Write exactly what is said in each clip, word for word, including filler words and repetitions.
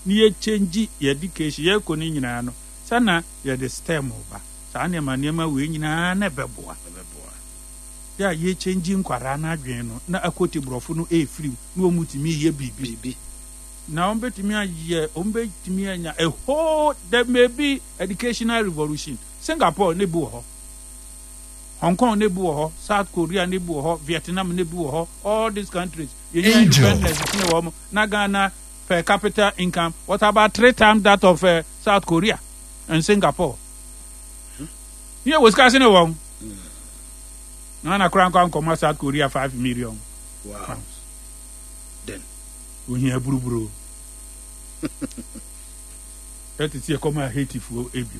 ni ye change your education ye ko ni nyina no sana ye the stem over sa na ma nema we nyina na beboa beboa ya ye change nkwara na adwen no na akoti brofo no e free na omutimi ye bibi na ombetimi aye ombetimi anya a whole there may be educational revolution. Singapore ne bu ho, Hong Kong ne bu ho, South Korea ne bu ho, Vietnam ne bu ho, all these countries you know independence na Ghana per capita income what about three times that of uh, South Korea and Singapore. Here was casting a one. Nana crown come South Korea five million. Wow. Pounds. Then we hear buru buru. That is here come a hateful ebi.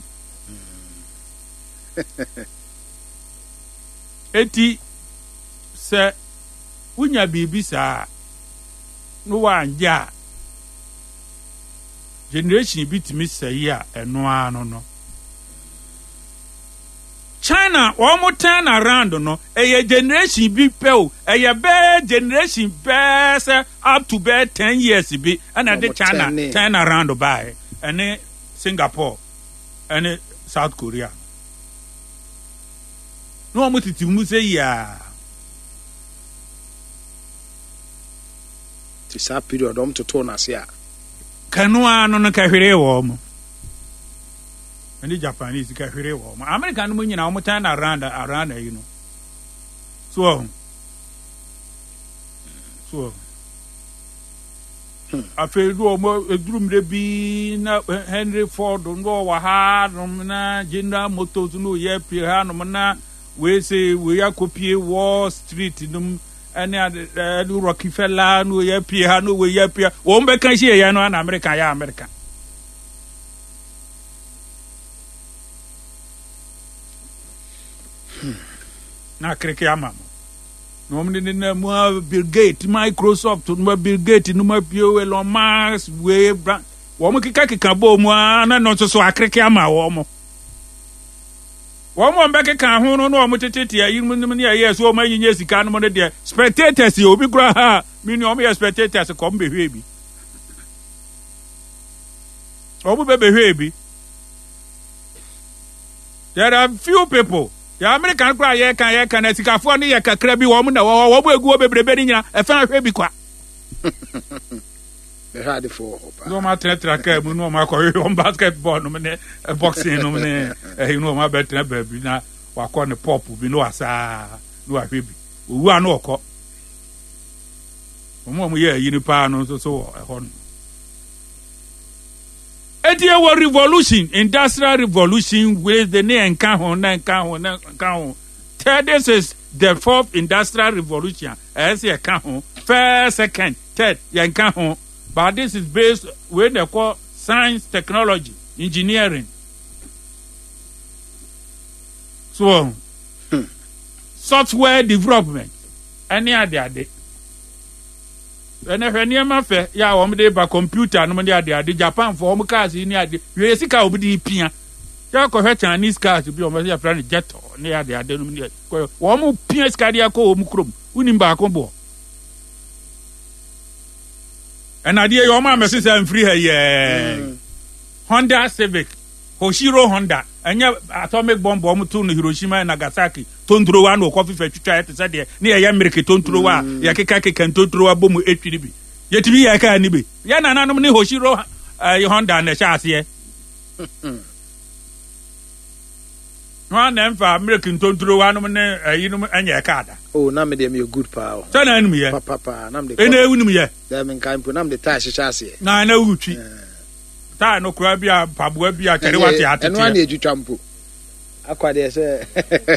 Eti se unya bibi sa no wanja generation bitimi say a eno ano no China almost turn around no a generation be pel a be generation be up to be ten years be and at the China turn around by and Singapore and South Korea. No mo titi mu say ya ti sa period om to to na se a kanwa no no ka hwere wo mo ani Japanese ka hwere wo mo American mo nyina mo tan around around you know so so afi do mo edurum de bi na Henry Ford no wa ha no na General Motors no ye pi ha no na we say we are copy Wall Street num any uh, Rockefeller no ye pia no we ye pia wo mbe kan hie ya no na America ya America na kreke ama no mne na mo Bill Gates Microsoft no Bill Gates no ma pio Elon Musk we wo mo kika kika bo mu na no so so akreke ama wo mo One more back a can who no more tete a human years or my years can money there. Spectators, you be gra, meaning me spectators come be baby. Oh, baby, baby. There are few people. The American cry, yeah, can yeah, can I take a funny a crabby woman or what will go be bedding a fan baby qua. Had for no matter track no ma on basketball no me boxing no me you know my better baby na wa call the pop bi no asa no ahwebi owu anu okọ omo mo ye yini pa no so so e ho no eti e revolution industrial revolution with the name enka ho na enka ho na enka ho third this is the fourth industrial revolution as e enka ho first second third enka ho. But this is based where they call science, technology, engineering. So, hmm. software development. Any other day. And if any of my fair, yeah, I'm there by computer, no idea. The Japan for home cars in the idea. You see, I'll be the Pia. You can Chinese cars to be on my friend jet or near the idea. One more P S cardiac home chrome. Winning back on board. And idea your mama says I'm free here, yeah. Mm. Honda Civic, Hoshiro Honda, and your atomic bomb bomb to Hiroshima and Nagasaki, Tondro one or coffee for try to say there near Yamirki, Tondroa, Yakaki can Tondroa boom H D B. Yet to be a can be. Yana Namani Hoshiro Honda and the chassis. One them for American Tondro one, you know, and your card. Oh, now me them your good power. Turn enemy, papa, nam the. And they wouldn't be. Them in kind put nam the tash chassis. No, I know Uchi. Ta no Crabia, Pabuabia, Terewati, and one year you trample. Aqua there, sir.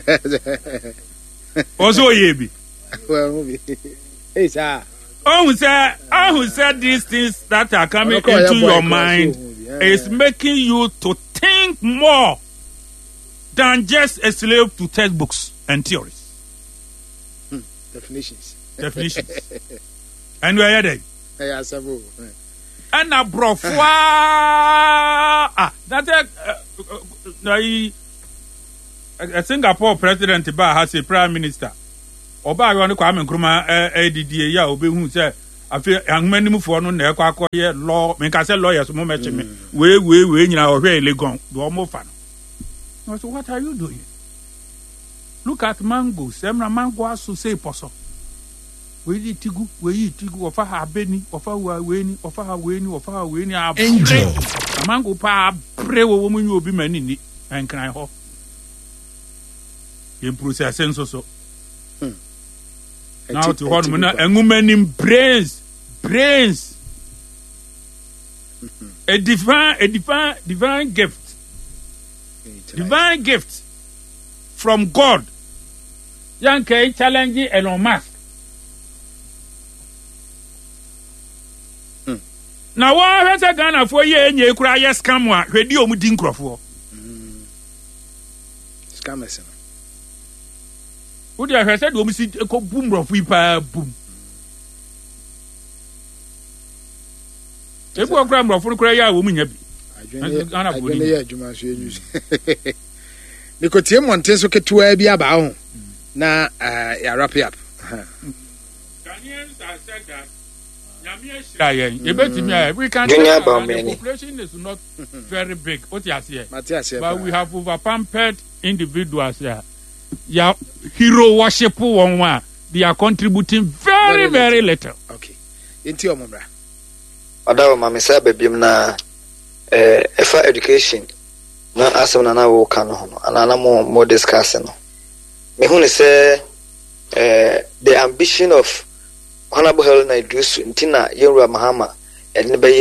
Also, ye be. Well, hey, sir. Oh, sir, oh, who said these things that are coming into your mind is making you to think more than just a slave to textbooks and theories. Hmm. Definitions. Definitions. And where are they? Yeah, several. And a brofwa. Ah, that's a a Singapore president ba has a prime minister. Oba you want to come and Nkrumah A D D ya obi hu say afi anmanim fo no na ekwa akoye law me ka say lawyers mo meche me we we we nyina ohwe legon do mo fa no. So what are you doing? Look at mango. Semra mango aso say poso. We eat tigu, we eat tigu ofa ha beni, ofa wa weni, ofa ha weni, ofa ha weni a pre. Mango pa pre wo mu nyu obi mani ni enkran ho. Ye process senso so. Hmm. Now to hold me na engumanim brains, brains. A divine, a divine, divine gift. Divine gift from God. Young K challenging Elon Musk. Hmm. Now, what has a Ghana for ye and ye cry a scam? Radio Mudin Crawford. Scammers. Would you have said, we see a boom of weeper boom? If we're grammar for cry, woman, I Nikotie monte so ketua bi aba ho na ya wrap up. Ghanaians are said that Nyame Ashira yen we can the population is not very big. What you say? But we have over pampered individuals here. Ya hero worship one one. They are contributing very very little. Okay. Into your mumra. Odawo mama say babim na eh efa education na asem na na wo ka no no ana mo mo discuss no me hu ne say eh the ambition of Honorable Helen Idris ntina Yenra Mahama and be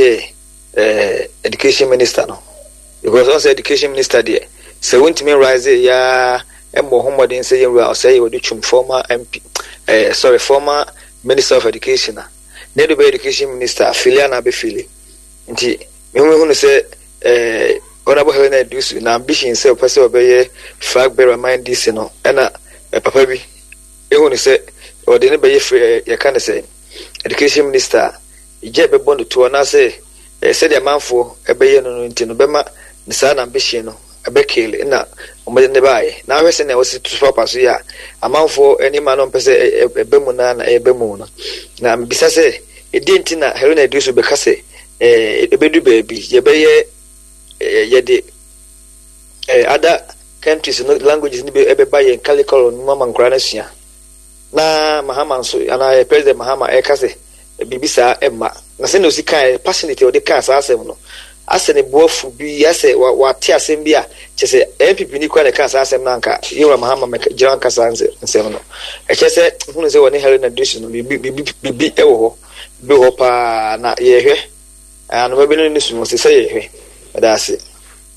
eh education minister no because also education minister there so won't me rise ya embo homodin say Yenra say we do chum former M P eh sorry former minister of education na ne do be education minister Filiana be Fili nti me hu ne say eh Honorable Helen Idris na ambition say person obey flag bearer mind this no na papa bi ehun say o de ne be ye can say education minister ije be bond to na say say the manfo ebeye no no ntino be ma ne sa na ambition no ebe kill na o me ne bae na we say na o si to papa so ya amanfo ani ma no pese ebe mu na na ebe mu no na bisa say e di ntina Helen Idris be ka say ebe du baby ye be ye yede eh other countries no languages ni be ebe ba ye kalikolo no mama nkra na sua na Mahama so ana president Mahama e ka se bibisa emma na se no sika passionate o de ka sa asem no ase ne boafu bi ase wa te asem bi a chese M P P ni kwa ne ka sa asem na nka Yenra Mahama me jiran ka sa nsem no e chese hunu se woni Helen Idris no bi bi bi e wo ho bi ho pa na ye hwe ana ba bi no ni su se se ye hwe that's it.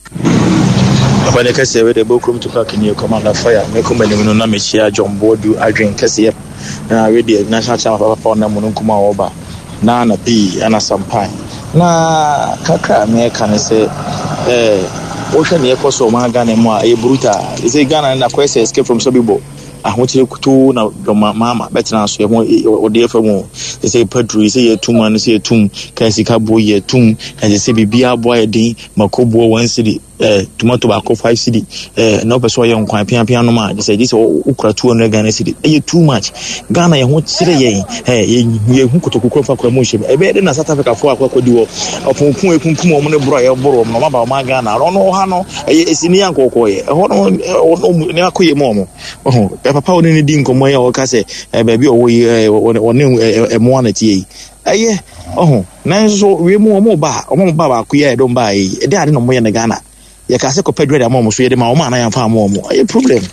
When I say we the bookroom to pack in your commander fire, me come any no na me share John Bodu adwen kese na we the national champion for na munu kuma oba na na bi ana sampai na kaka me kan say eh wo hwe ne ekoso ma Ghana mu a e brutal is e Ghana na quest escape from Sobibo ahochire kutu na mama betina so e ho ode efa mu say padru say ye tum an say tum kan sika bo ye tum kan say bibia bo ye din makobo one city eh tomato ba ko five cedi eh no person ye nkwan pian pian no ma say this ukura two hundred Ghana cedi eh too much Ghana ye ho chire ye eh ye hu kotokoko fa kwa mu hye e be de na South Africa fo akwa di wo opunkun ekunkum o mo ne bro ye bro no ma ba ma Ghana ro no ha no eh esini ankoko ye ho no ne akoye mo mo oh papa woni ne di nkomo ye o ka say eh ba bi o wo ye woni emo na tie eh oh na so we mu o mo ba o mo ba ba akuya e don ba e de ade no mo ye ne Ghana ya ka se ko pedro da mo so ye de ma o ma na ya fa mo mo a problem.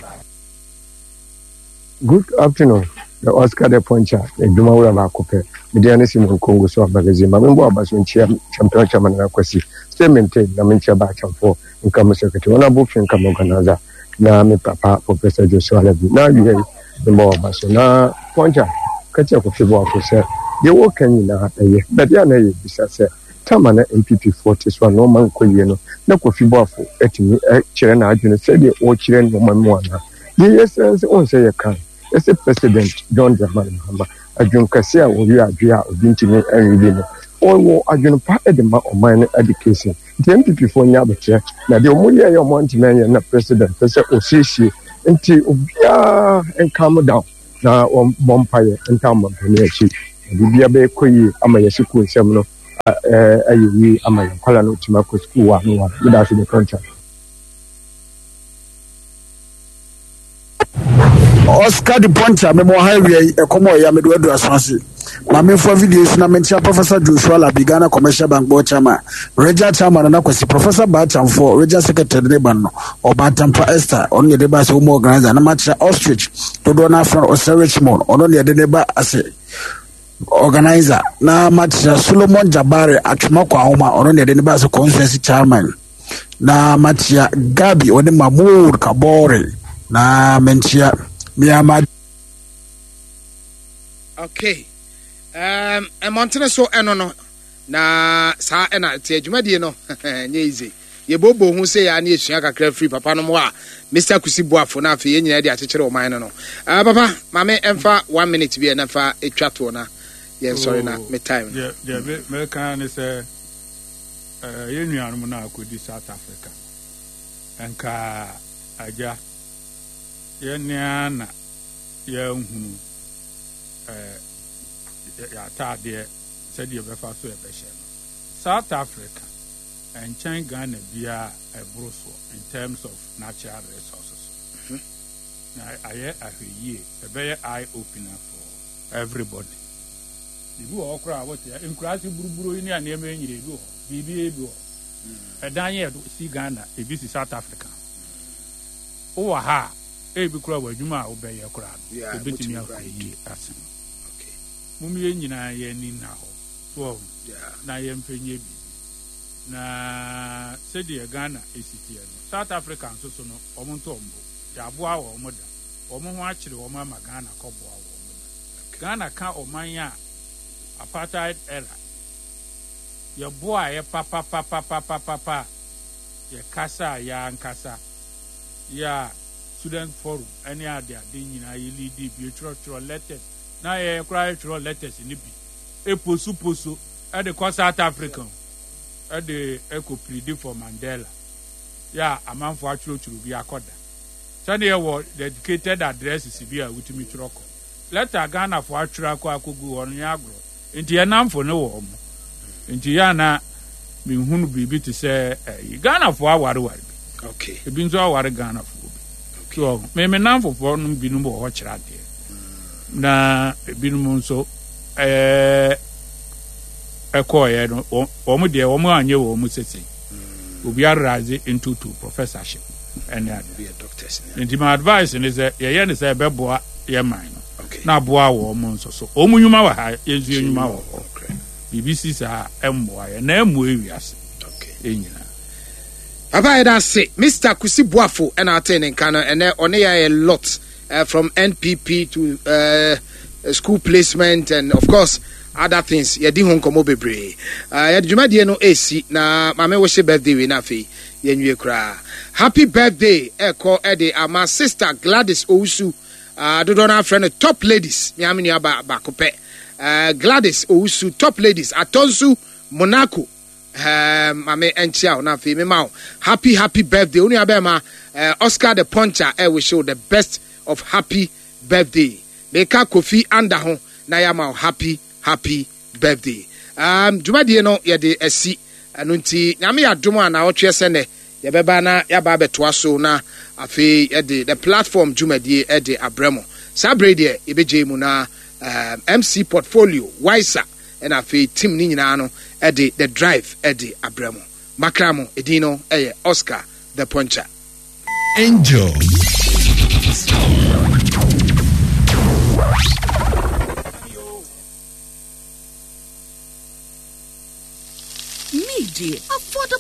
Good afternoon, the Oscar de Poncha e duma wura ba ko pe mediane sim Congo so magazine ma mbo abaso nchia champion chairman na kwasi statement na menchia ba champo nkama secretary ona bu fin kama organizer na me papa Professor Joshua Alabi na ye mbo abaso na Poncha kacha ko fi bo ko se ye wo kan ni na ye but ya na ye bisa se tama na M P P forty so no man ko ye no na ko fi bo afo etimi e kire na adwene se de o kire no man mo ana ye yes on say ye kan ese president John Dramani Mahama adwun kase a wo wi adwe a obintimi anwi no o wo adwun pa e de ma o man education the M P P for nya betre na de o mo ye o mo ntimi na president se o sisi nti obia en calm down na o bompaye entam bompani achi bibia be koyi ama yesiku nsem no eh ayi ama kwala no tima ko school wa no wa da so the contract. Oscar the Poncha memo highway e komo ya medo adu asase ma me for videos na mentia Professor Joshua Labigana commercial bank board chairman Regia chairman na kwesi Professor Bacham for Regia secretary ne ban no Obatampa Esther on ye deba se umo organizer na match ostrich to do na from Osa Richmond on ye deba ase organizer na match Solomon Jabare atuma kwa homa on ye deba ase constituency chairman na match Gabi on Mahmoud Kabore na mentia Miyama. Okay. Um, a mountain so enono na sa ena te adwumadie no nye easy. Ye bobo hu say ya na esua kakra free papa no mo a Mister Kusibuafo na afi ye nyina de akekere o man no. Ah papa, mame emfa one minute bi na fa etwato na. Ye sorry na me time. Yeah, yeah, me kan say eh ye nuanu na akodi South Africa. Enka aja ye niana ye hu eh ya tade said you befa so e be she no South Africa and China Ghana bia e broso in terms of natural resources. Mm-hmm. Na aye ahwe e be eye opener for everybody. Ibu okra what ya enkurasi buruburu ni anema enyire bi o bibi ebi o edan ye si Ghana e bi si South Africa. O ha e bi kura wadwuma a wo be ye kura no e betimi akoyi asen. Okay. Mumi ye nyina ye ni na ho. So Yeah. na ye mpenye bi. Na sedi ye Ghana esiti no. South Africa nso so no omonto ombo. Ya boa wo omoda. Omo ho akire wo ma Ghana koboa wo omoda. Ghana ka oman ya apartheid era. Ye boa ye papa papa papa papa. Ye kasa ya nkasa. Ya student forum any other thing nyina ye lead bi tro tro letters na ye cry tro letters ni bi e posu posu e de South African e de eco plead for Mandela ya amanfo atro tro bi akoda so na ye wo dedicated addresses bi a wutimi troko letter Ghana for atro akọ akogu won ya agro enti ye namfo ne wo mo enti ya na mi hunu bibi te se Ghana for aware ware bi okay e bi nzo aware Ghana for so me me nan fofo no binum bo ho kira de na binum so eh ekoye no o mo de o mo anye wo mo sese obi araze into to professorship and be a doctor. And my advice is that ye ye ne say beboa ye man no Okay. na boa wo mo nso so o mo nyuma wa ha yezu nyuma wo Okay. B B C sa emboa ye na emu ewiase Okay. enyina Papa, I say, Mister Kusibuafo, and I tell you, and on a lot uh, from N P P to uh, school placement, and of course, other things. Yeah, di hon komo bebre. Uh, yeah, Jumadi no A C na mame woshe birthday we na fe. Yeah, new kra. Happy birthday, Eko Ede, uh, my sister Gladys Ousu. Uh, do don't have friend top ladies. Me amini aba bakope. Uh, Gladys Ousu, top ladies. Atonsu Monaco. Um, mame enchia na fe me ma happy happy birthday oni abema uh, Oscar the Puncher I wish you the best of happy birthday Meka Kofi anda ho na ya ma happy happy birthday um dwumadie no ye de asi anu nti nyame ya domo na otwe se ne ye beba na ya ba betoa so na afi ye de the platform dwumadie e de abremo sabrede e beje mu na um, M C portfolio wiser and afi team ni nyina no Eddie the drive Eddie Abramo Makramo Edino Eye Oscar the Puncher Angel Media affordable